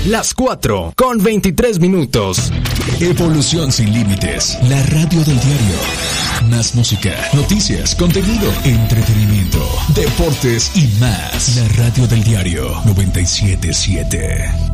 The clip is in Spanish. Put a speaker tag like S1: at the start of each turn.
S1: Las 4:23.
S2: Evolución sin límites. La radio del diario. Más música, noticias, contenido, entretenimiento, deportes y más. La radio del diario 97.7.